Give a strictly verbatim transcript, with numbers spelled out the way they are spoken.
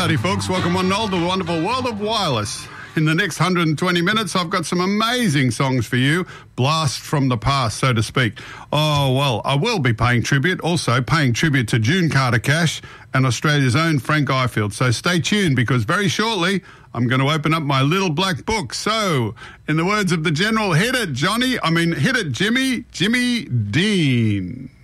howdy, folks. Welcome one and all to the wonderful world of wireless. In the next one hundred twenty minutes, I've got some amazing songs for you. Blast from the past, so to speak. Oh, well, I will be paying tribute, also paying tribute to June Carter Cash and Australia's own Frank Ifield. So stay tuned, because very shortly I'm going to open up my little black book. So, in the words of the General, hit it, Johnny. I mean, hit it, Jimmy. Jimmy Dean.